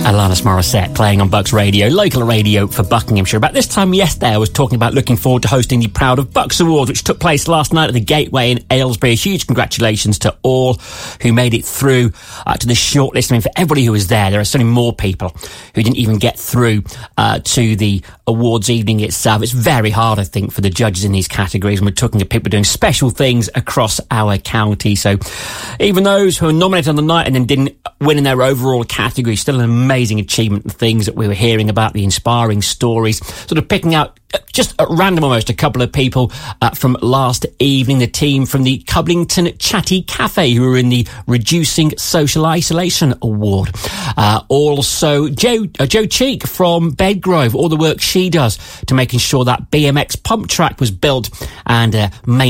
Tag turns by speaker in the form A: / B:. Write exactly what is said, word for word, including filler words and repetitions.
A: Alanis Morissette playing on Bucks Radio, local radio for Buckinghamshire. About this time yesterday, I was talking about looking forward to hosting the Proud of Bucks Awards, which took place last night at the Gateway in Aylesbury. A huge congratulations to all who made it through uh, to the shortlist. I mean, for everybody who was there, there are so many more people who didn't even get through uh, to the awards evening itself. It's very hard, I think, for the judges in these categories, and we're talking to people doing special things across our county. So even those who were nominated on the night and then didn't win in their overall category, still an amazing achievement. The things that we were hearing about, the inspiring stories, sort of picking out just at random almost a couple of people uh, from last evening. The team from the Cublington Chatty Cafe, who were in the Reducing Social Isolation Award. Uh, also Joe uh, Joe Cheek from Bedgrove, all the work she does to making sure that B M X pump track was built and uh, made